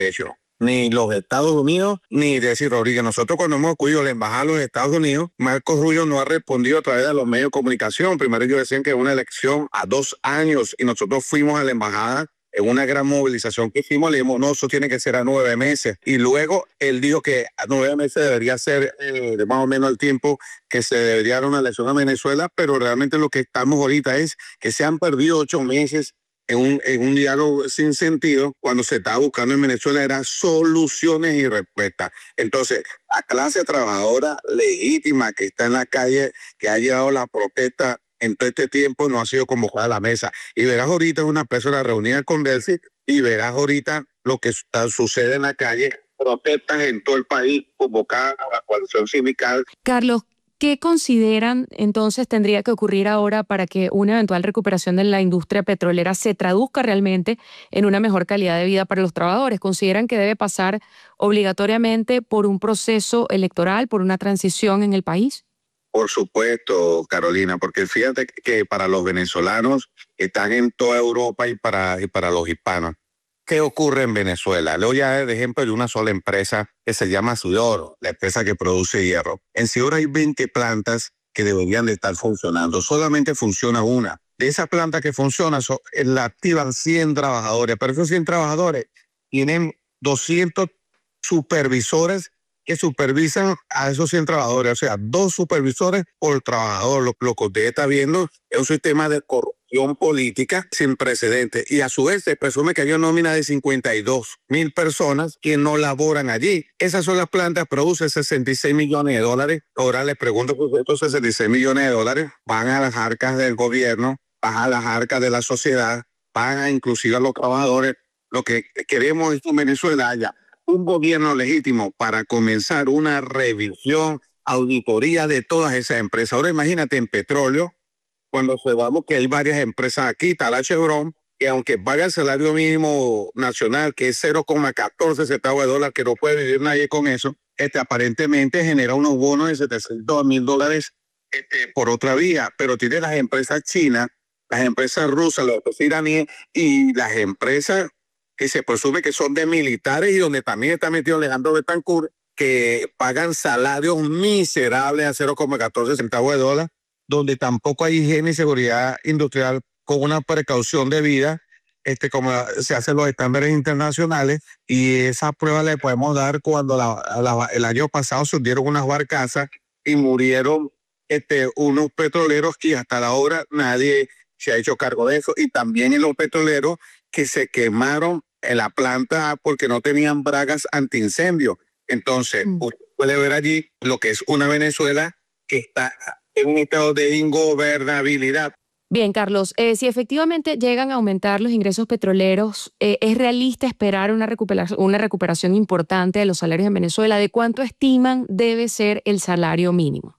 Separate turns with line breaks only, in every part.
hecho. Ni los Estados Unidos, ni Desi Rodríguez. Nosotros cuando hemos acudido a la embajada de los Estados Unidos, Marcos Rubio no ha respondido a través de los medios de comunicación. Primero ellos decían que era una elección a 2 años y nosotros fuimos a la embajada en una gran movilización que hicimos, le dijimos, no, eso tiene que ser a 9 meses. Y luego él dijo que a 9 meses debería ser más o menos el tiempo que se debería dar una elección a Venezuela, pero realmente lo que estamos ahorita es que se han perdido 8 meses en un diálogo sin sentido, cuando se estaba buscando en Venezuela eran soluciones y respuestas. Entonces, la clase trabajadora legítima que está en la calle, que ha llevado la protesta en todo este tiempo, no ha sido convocada a la mesa. Y verás ahorita una persona reunida con Delcy y verás ahorita lo que sucede en la calle, protestas en todo el país, convocadas a la coalición sindical.
Carlos, ¿qué consideran entonces tendría que ocurrir ahora para que una eventual recuperación de la industria petrolera se traduzca realmente en una mejor calidad de vida para los trabajadores? ¿Consideran que debe pasar obligatoriamente por un proceso electoral, por una transición en el país?
Por supuesto, Carolina, porque fíjate que para los venezolanos que están en toda Europa y para los hispanos, ¿qué ocurre en Venezuela? Le voy a dar el ejemplo de una sola empresa que se llama Sudoro, la empresa que produce hierro. En Sudoro hay 20 plantas que deberían de estar funcionando. Solamente funciona una. De esa planta que funciona, la activan 100 trabajadores, pero esos 100 trabajadores tienen 200 supervisores que supervisan a esos 100 trabajadores, o sea, 2 supervisores por trabajador. Lo que usted está viendo es un sistema de corrupción política sin precedentes. Y a su vez se presume que hay una nómina de 52,000 personas que no laboran allí. Esas son las plantas, producen $66 millones. Ahora les pregunto, pues estos $66 millones van a las arcas del gobierno, van a las arcas de la sociedad, van a inclusive a los trabajadores. Lo que queremos es que en Venezuela haya un gobierno legítimo para comenzar una revisión, auditoría de todas esas empresas. Ahora imagínate en petróleo, cuando observamos que hay varias empresas aquí, está la Chevron, que aunque paga el salario mínimo nacional, que es 0,14 centavos de dólar, que no puede vivir nadie con eso, aparentemente genera unos bonos de $700,000 por otra vía, pero tiene las empresas chinas, las empresas rusas, los iraníes y las empresas que se presume que son de militares y donde también está metido Alejandro Betancourt, que pagan salarios miserables a 0,14 centavos de dólar, donde tampoco hay higiene y seguridad industrial con una precaución debida, como se hacen los estándares internacionales, y esa prueba le podemos dar cuando el año pasado se hundieron unas barcazas y murieron unos petroleros y hasta la hora nadie se ha hecho cargo de eso, y también en los petroleros que se quemaron en la planta porque no tenían bragas antiincendio. Entonces, usted puede ver allí lo que es una Venezuela que está en un estado de ingobernabilidad.
Bien, Carlos, si efectivamente llegan a aumentar los ingresos petroleros, ¿es realista esperar una recuperación importante de los salarios en Venezuela? ¿De cuánto estiman debe ser el salario mínimo?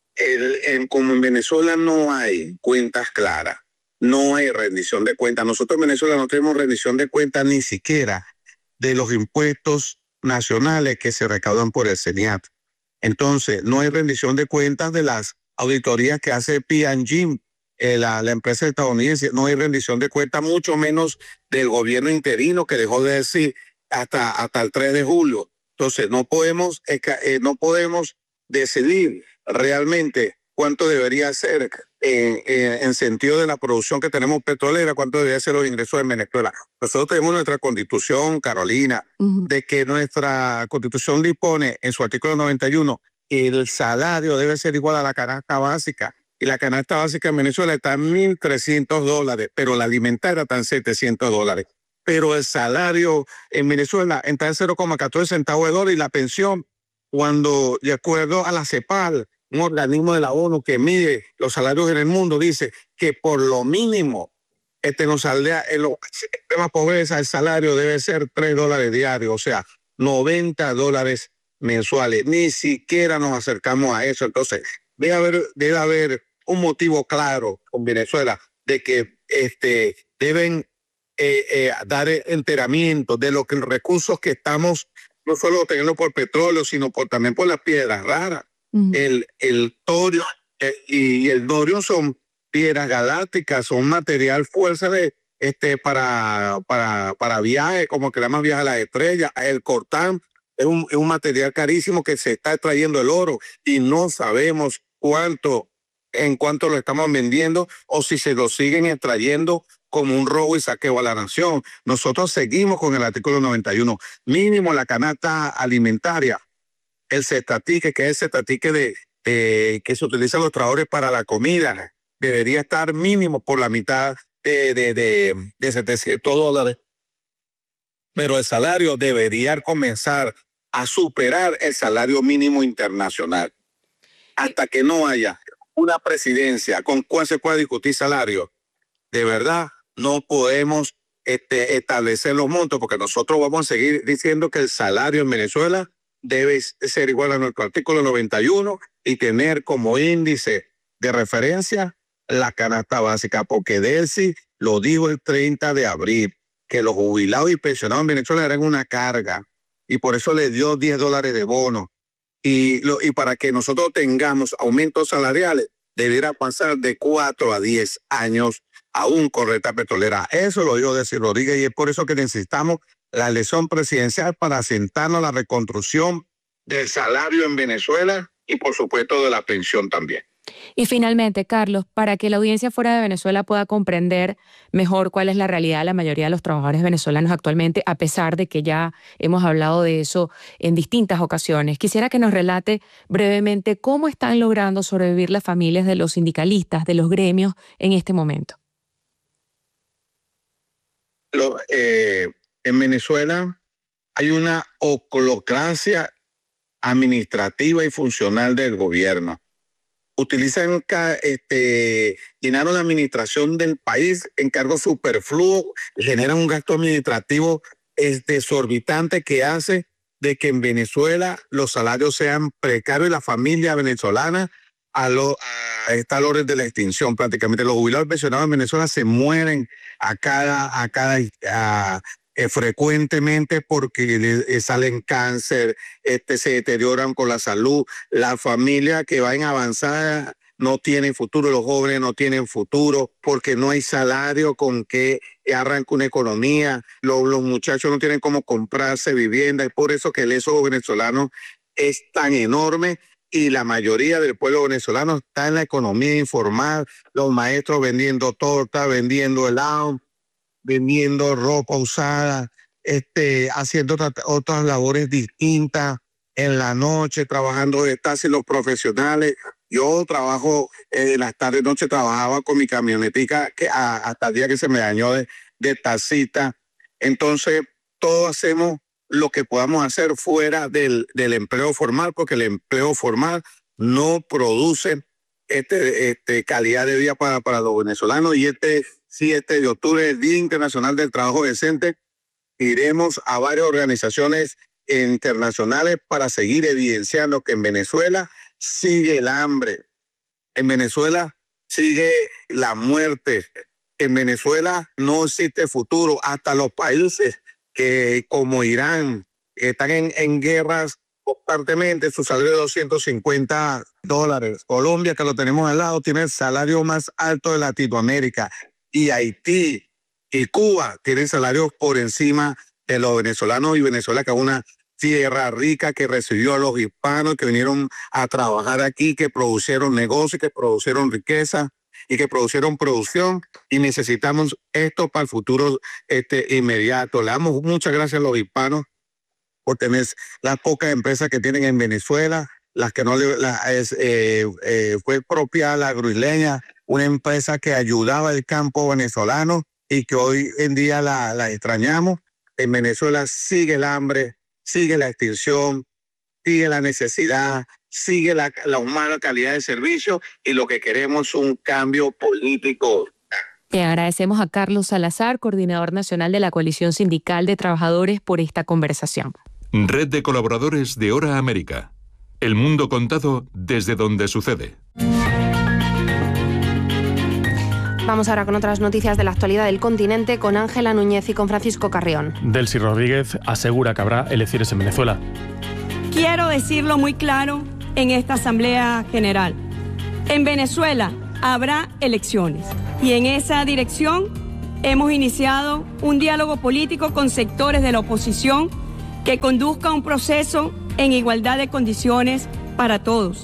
Como en Venezuela no hay cuentas claras, no hay rendición de cuentas. Nosotros en Venezuela no tenemos rendición de cuentas ni siquiera de los impuestos nacionales que se recaudan por el CENIAT. Entonces, no hay rendición de cuentas de las auditorías que hace P&G, la empresa estadounidense. No hay rendición de cuentas, mucho menos del gobierno interino que dejó de decir hasta el 3 de julio. Entonces, no podemos decidir realmente cuánto debería ser en sentido de la producción que tenemos petrolera, cuánto debería ser los ingresos en Venezuela. Nosotros tenemos nuestra constitución, Carolina, de que nuestra constitución dispone en su artículo 91 que el salario debe ser igual a la canasta básica. Y la canasta básica en Venezuela está en $1,300, pero la alimentaria está en $700. Pero el salario en Venezuela está en 0,14 centavos de dólar y la pensión, cuando de acuerdo a la CEPAL, un organismo de la ONU que mide los salarios en el mundo, dice que por lo mínimo nos saldría en los extrema pobreza, el salario debe ser $3 diarios, o sea, $90 mensuales. Ni siquiera nos acercamos a eso. Entonces, debe haber un motivo claro con Venezuela de que deben dar enteramiento de los recursos que estamos no solo teniendo por petróleo, sino también por las piedras raras. El torio y el dorio son piedras galácticas, son material fuerza de para viajes, como que le llaman viajes a las estrellas. El coltán es un material carísimo que se está extrayendo el oro y no sabemos en cuánto lo estamos vendiendo o si se lo siguen extrayendo como un robo y saqueo a la nación. Nosotros seguimos con el artículo 91, mínimo la canasta alimentaria, el cestatique, que es el cestatique que se utiliza en los trabajadores para la comida, debería estar mínimo por la mitad de $700. Pero el salario debería comenzar a superar el salario mínimo internacional. Hasta que no haya una presidencia con cual se pueda discutir salario, de verdad no podemos establecer los montos, porque nosotros vamos a seguir diciendo que el salario en Venezuela debe ser igual a nuestro artículo 91 y tener como índice de referencia la canasta básica, porque Delcy lo dijo el 30 de abril, que los jubilados y pensionados en Venezuela eran una carga, y por eso le dio $10 de bono. Y para que nosotros tengamos aumentos salariales, debiera pasar de 4 a 10 años aún con renta petrolera. Eso lo dijo Delcy Rodríguez, y es por eso que necesitamos la elección presidencial para sentarnos a la reconstrucción del salario en Venezuela y por supuesto de la pensión también.
Y finalmente, Carlos, para que la audiencia fuera de Venezuela pueda comprender mejor cuál es la realidad de la mayoría de los trabajadores venezolanos actualmente, a pesar de que ya hemos hablado de eso en distintas ocasiones, quisiera que nos relate brevemente cómo están logrando sobrevivir las familias de los sindicalistas, de los gremios en este momento.
En Venezuela hay una oclocracia administrativa y funcional del gobierno. Llenaron la administración del país en cargos superfluos, generan un gasto administrativo desorbitante que hace de que en Venezuela los salarios sean precarios y la familia venezolana está al orden de la extinción prácticamente. Los jubilados pensionados en Venezuela se mueren frecuentemente porque les salen cáncer, se deterioran con la salud. La familia que va en avanzada no tienen futuro, los jóvenes no tienen futuro porque no hay salario con que arranque una economía. Los muchachos no tienen cómo comprarse vivienda. Es por eso que el éxodo venezolano es tan enorme y la mayoría del pueblo venezolano está en la economía informal. Los maestros vendiendo torta, vendiendo helado, vendiendo ropa usada, haciendo otras labores distintas en la noche, trabajando de taxi, los profesionales. Yo trabajo en las tardes, noche trabajaba con mi camionetica hasta el día que se me dañó de taxista. Entonces, todos hacemos lo que podamos hacer fuera del empleo formal, porque el empleo formal no produce calidad de vida para los venezolanos. Y 7 de octubre, el Día Internacional del Trabajo Decente, iremos a varias organizaciones internacionales para seguir evidenciando que en Venezuela sigue el hambre, en Venezuela sigue la muerte, en Venezuela no existe futuro. Hasta los países que como Irán están en guerras constantemente, su salario de $250. Colombia, que lo tenemos al lado, tiene el salario más alto de Latinoamérica. Y Haití y Cuba tienen salarios por encima de los venezolanos, y Venezuela, que es una tierra rica que recibió a los hispanos que vinieron a trabajar aquí, que produjeron negocios, que produjeron riqueza y que produjeron producción, y necesitamos esto para el futuro inmediato. Le damos muchas gracias a los hispanos por tener las pocas empresas que tienen en Venezuela, las que no fue expropiada la Agroisleña, una empresa que ayudaba al campo venezolano y que hoy en día la extrañamos. En Venezuela sigue el hambre, sigue la extinción, sigue la necesidad, sigue la mala calidad de servicio, y lo que queremos es un cambio político.
Te agradecemos a Carlos Salazar, coordinador nacional de la Coalición Sindical de Trabajadores, por esta conversación.
Red de colaboradores de Hora América. El mundo contado desde donde sucede.
Vamos ahora con otras noticias de la actualidad del continente con Ángela Núñez y con Francisco Carrión.
Delcy Rodríguez asegura que habrá elecciones en Venezuela.
Quiero decirlo muy claro en esta Asamblea General. En Venezuela habrá elecciones y en esa dirección hemos iniciado un diálogo político con sectores de la oposición que conduzca a un proceso en igualdad de condiciones para todos.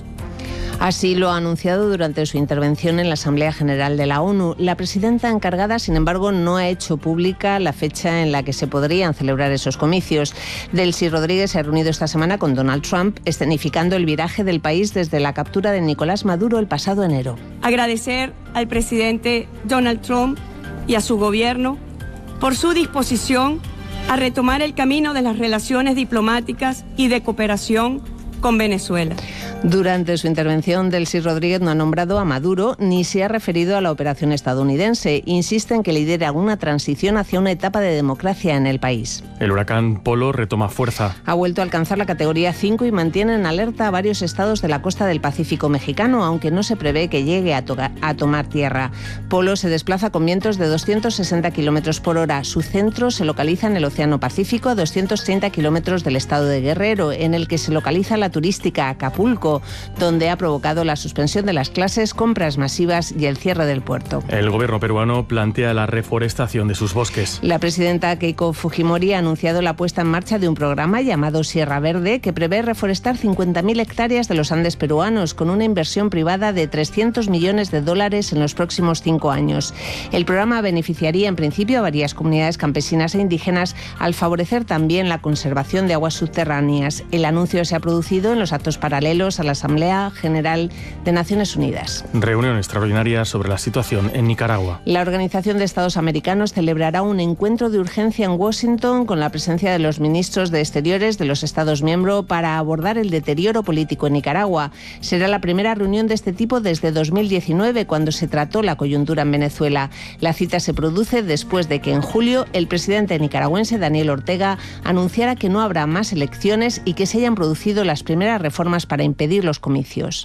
Así lo ha anunciado durante su intervención en la Asamblea General de la ONU. La presidenta encargada, sin embargo, no ha hecho pública la fecha en la que se podrían celebrar esos comicios. Delcy Rodríguez se ha reunido esta semana con Donald Trump, escenificando el viraje del país desde la captura de Nicolás Maduro el pasado enero.
Agradecer al presidente Donald Trump y a su gobierno por su disposición a retomar el camino de las relaciones diplomáticas y de cooperación con Venezuela.
Durante su intervención, Delcy Rodríguez no ha nombrado a Maduro ni se ha referido a la operación estadounidense. Insiste en que lidera una transición hacia una etapa de democracia en el país.
El huracán Polo retoma fuerza.
Ha vuelto a alcanzar la categoría 5 y mantiene en alerta a varios estados de la costa del Pacífico mexicano, aunque no se prevé que llegue a tomar tierra. Polo se desplaza con vientos de 260 kilómetros por hora. Su centro se localiza en el Océano Pacífico, a 230 kilómetros del estado de Guerrero, en el que se localiza la turística Acapulco, donde ha provocado la suspensión de las clases, compras masivas y el cierre del puerto.
El gobierno peruano plantea la reforestación de sus bosques.
La presidenta Keiko Fujimori ha anunciado la puesta en marcha de un programa llamado Sierra Verde que prevé reforestar 50.000 hectáreas de los Andes peruanos con una inversión privada de $300 millones en los próximos 5 años. El programa beneficiaría en principio a varias comunidades campesinas e indígenas al favorecer también la conservación de aguas subterráneas. El anuncio se ha producido en los actos paralelos a la Asamblea General de Naciones Unidas.
Reunión extraordinaria sobre la situación en Nicaragua.
La Organización de Estados Americanos celebrará un encuentro de urgencia en Washington con la presencia de los ministros de Exteriores de los Estados miembros para abordar el deterioro político en Nicaragua. Será la primera reunión de este tipo desde 2019, cuando se trató la coyuntura en Venezuela. La cita se produce después de que en julio el presidente nicaragüense Daniel Ortega anunciara que no habrá más elecciones y que se hayan producido las primeras reformas para impedir los comicios.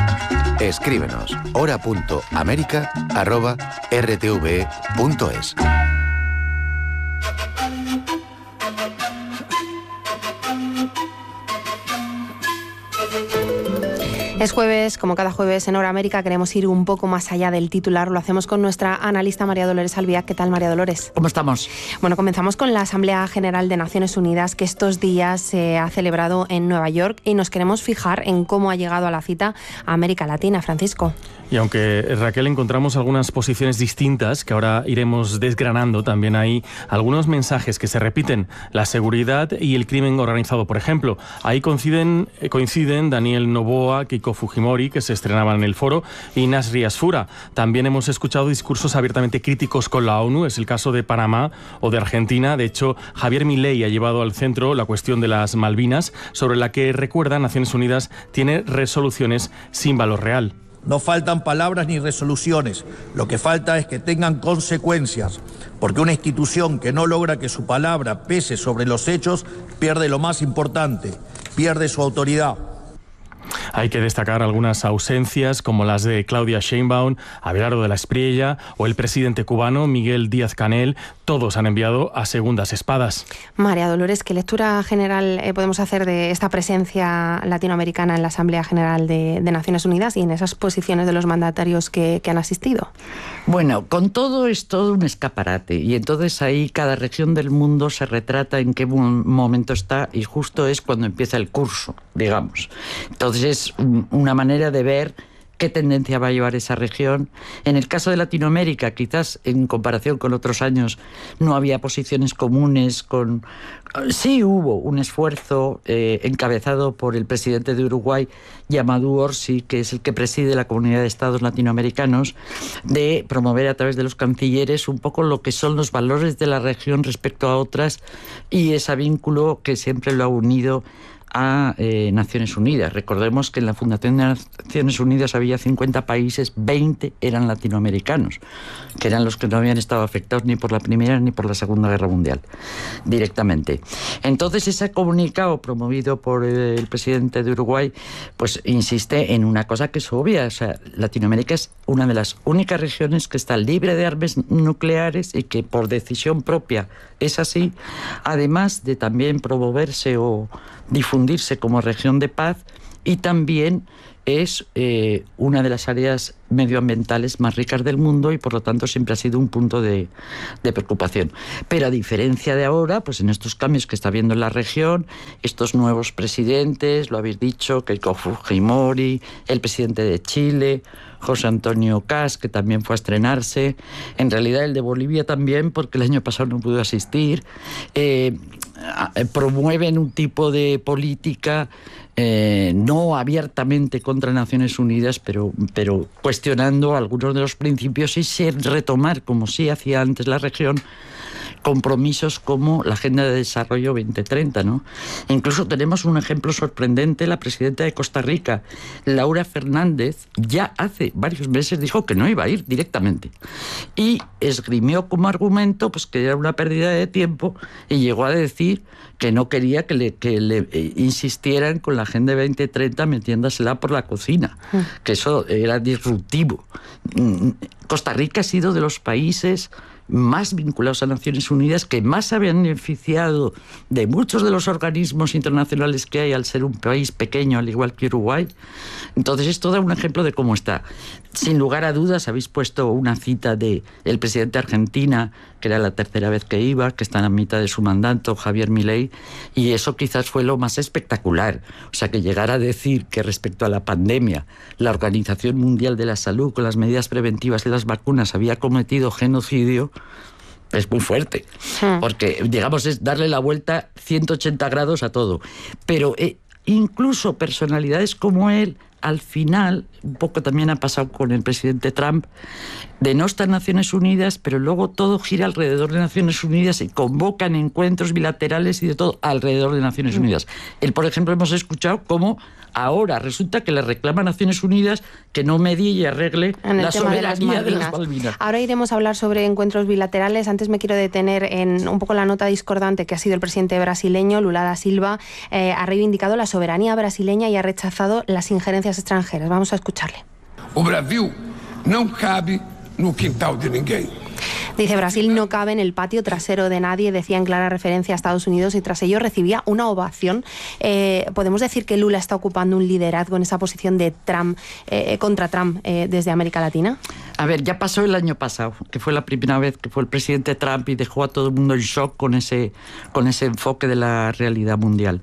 Escríbenos hora.america@rtve.es.
Es jueves, como cada jueves en Hora América queremos ir un poco más allá del titular. Lo hacemos con nuestra analista María Dolores Albiac. ¿Qué tal, María Dolores?
¿Cómo estamos?
Bueno, comenzamos con la Asamblea General de Naciones Unidas, que estos días se ha celebrado en Nueva York, y nos queremos fijar en cómo ha llegado a la cita a América Latina. Francisco.
Y aunque, Raquel, encontramos algunas posiciones distintas que ahora iremos desgranando, también hay algunos mensajes que se repiten. La seguridad y el crimen organizado, por ejemplo. Ahí coinciden Daniel Noboa, Keiko Fujimori, que se estrenaban en el foro, y Nasri Asfura. También hemos escuchado discursos abiertamente críticos con la ONU, es el caso de Panamá o de Argentina. De hecho, Javier Milei ha llevado al centro la cuestión de las Malvinas, sobre la que, recuerda, Naciones Unidas tiene resoluciones sin valor real.
No faltan palabras ni resoluciones, lo que falta es que tengan consecuencias, porque una institución que no logra que su palabra pese sobre los hechos pierde lo más importante, pierde su autoridad.
Hay que destacar algunas ausencias, como las de Claudia Sheinbaum, Abelardo de la Espriella o el presidente cubano Miguel Díaz-Canel. Todos han enviado a segundas espadas.
María Dolores, ¿qué lectura general podemos hacer de esta presencia latinoamericana en la Asamblea General de Naciones Unidas y en esas posiciones de los mandatarios que han asistido?
Bueno, con todo es todo un escaparate, y entonces ahí cada región del mundo se retrata en qué momento está, y justo es cuando empieza el curso, digamos. Entonces es una manera de ver qué tendencia va a llevar esa región. En el caso de Latinoamérica, quizás en comparación con otros años, no había posiciones comunes. Sí hubo un esfuerzo encabezado por el presidente de Uruguay, Yamadú Orsi, que es el que preside la Comunidad de Estados Latinoamericanos, de promover a través de los cancilleres un poco lo que son los valores de la región respecto a otras, y ese vínculo que siempre lo ha unido a Naciones Unidas. Recordemos que en la Fundación de Naciones Unidas había 50 países, 20 eran latinoamericanos, que eran los que no habían estado afectados ni por la Primera ni por la Segunda Guerra Mundial, directamente. Entonces, ese comunicado promovido por el presidente de Uruguay, pues insiste en una cosa que es obvia. O sea, Latinoamérica es una de las únicas regiones que está libre de armas nucleares y que por decisión propia es así, además de también promoverse o difundirse como región de paz, y también es una de las áreas medioambientales más ricas del mundo y por lo tanto siempre ha sido un punto de preocupación. Pero a diferencia de ahora, pues en estos cambios que está habiendo en la región, estos nuevos presidentes, lo habéis dicho, Keiko Fujimori, el presidente de Chile, José Antonio Kast, que también fue a estrenarse, en realidad el de Bolivia también, porque el año pasado no pudo asistir, promueven un tipo de política no abiertamente contra Naciones Unidas, pero cuestionando algunos de los principios y retomar, como sí hacía antes la región, compromisos como la Agenda de Desarrollo 2030, ¿no? Incluso tenemos un ejemplo sorprendente, la presidenta de Costa Rica, Laura Fernández, ya hace varios meses dijo que no iba a ir directamente y esgrimió como argumento pues que era una pérdida de tiempo y llegó a decir que no quería que le insistieran con la Agenda 2030 metiéndosela por la cocina, que eso era disruptivo. Costa Rica ha sido de los países más vinculados a Naciones Unidas, que más se habían beneficiado de muchos de los organismos internacionales que hay al ser un país pequeño, al igual que Uruguay. Entonces esto da un ejemplo de cómo está. Sin lugar a dudas habéis puesto una cita del presidente de Argentina, que era la tercera vez que iba, que está en la mitad de su mandato, Javier Milei, y eso quizás fue lo más espectacular. O sea, que llegar a decir que respecto a la pandemia, la Organización Mundial de la Salud, con las medidas preventivas de las vacunas, había cometido genocidio, es muy fuerte, porque, digamos, es darle la vuelta 180 grados a todo. Pero incluso personalidades como él, al final, un poco también ha pasado con el presidente Trump, de no estar en Naciones Unidas, pero luego todo gira alrededor de Naciones Unidas y convocan encuentros bilaterales y de todo alrededor de Naciones Unidas. Él, por ejemplo, hemos escuchado cómo ahora resulta que le reclama a Naciones Unidas que no medie y arregle la soberanía de las Malvinas.
Ahora iremos a hablar sobre encuentros bilaterales. Antes me quiero detener en un poco la nota discordante que ha sido el presidente brasileño, Lula da Silva. Ha reivindicado la soberanía brasileña y ha rechazado las injerencias extranjeras. Vamos a escucharle.
O Brasil no cabe no quintal de ninguém.
Dice, Brasil no cabe en el patio trasero de nadie, decía en clara referencia a Estados Unidos y tras ello recibía una ovación. ¿Podemos decir que Lula está ocupando un liderazgo en esa posición de Trump, contra Trump desde América Latina?
A ver, ya pasó el año pasado, que fue la primera vez que fue el presidente Trump y dejó a todo el mundo en shock con ese enfoque de la realidad mundial.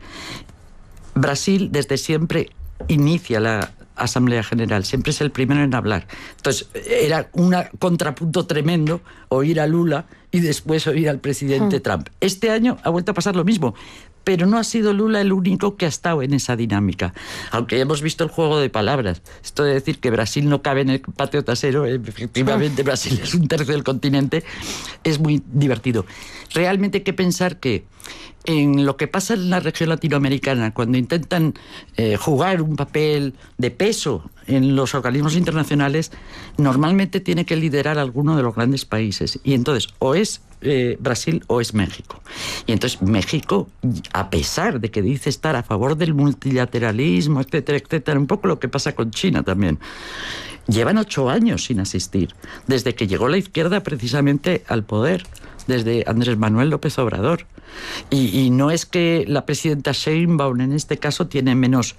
Brasil desde siempre inicia la Asamblea General, siempre es el primero en hablar. Entonces, era un contrapunto tremendo oír a Lula y después oír al presidente Trump. Este año ha vuelto a pasar lo mismo, pero no ha sido Lula el único que ha estado en esa dinámica. Aunque hemos visto el juego de palabras. Esto de decir que Brasil no cabe en el patio trasero, efectivamente Brasil es un tercio del continente, es muy divertido. Realmente hay que pensar que en lo que pasa en la región latinoamericana, cuando intentan jugar un papel de peso en los organismos internacionales, normalmente tiene que liderar alguno de los grandes países. Y entonces, o es Brasil o es México. Y entonces México, a pesar de que dice estar a favor del multilateralismo, etcétera, etcétera, un poco lo que pasa con China también, llevan 8 años sin asistir, desde que llegó la izquierda precisamente al poder, desde Andrés Manuel López Obrador. Y no es que la presidenta Sheinbaum en este caso tiene menos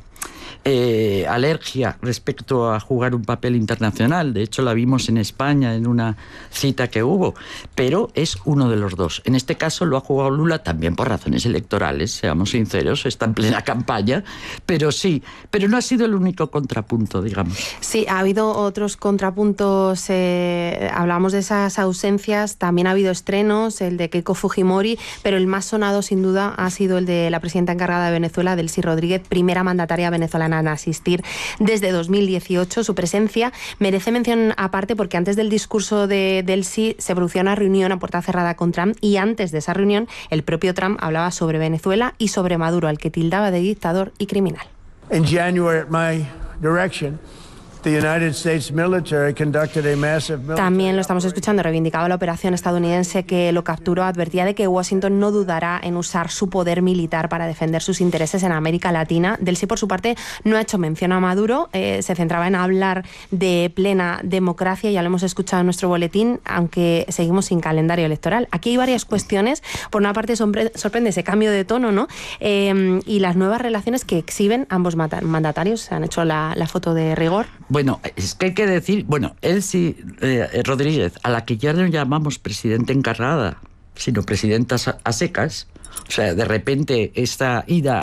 alergia respecto a jugar un papel internacional. De hecho, la vimos en España en una cita que hubo, pero es uno de los dos. En este caso lo ha jugado Lula también por razones electorales, seamos sinceros, está en plena campaña, pero sí, pero no ha sido el único contrapunto, digamos.
Sí, ha habido otros contrapuntos, hablábamos de esas ausencias, también ha habido estrenos, el de Keiko Fujimori, pero el más sonado sin duda ha sido el de la presidenta encargada de Venezuela, Delcy Rodríguez, primera mandataria venezolana en asistir desde 2018. Su presencia merece mención aparte porque antes del discurso de Delcy se producía una reunión a puerta cerrada con Trump y antes de esa reunión el propio Trump hablaba sobre Venezuela y sobre Maduro, al que tildaba de dictador y criminal.
In January, at my direction,
También lo estamos escuchando, reivindicaba la operación estadounidense que lo capturó, advertía de que Washington no dudará en usar su poder militar para defender sus intereses en América Latina. Delcy, por su parte, no ha hecho mención a Maduro, se centraba en hablar de plena democracia, ya lo hemos escuchado en nuestro boletín, aunque seguimos sin calendario electoral. Aquí hay varias cuestiones. Por una parte sorprende ese cambio de tono, ¿no? Y las nuevas relaciones que exhiben ambos mandatarios. Se han hecho la foto de rigor.
Bueno, es que hay que decir, Elsie Rodríguez, a la que ya no llamamos presidenta encargada, sino presidenta a secas, o sea, de repente esta ida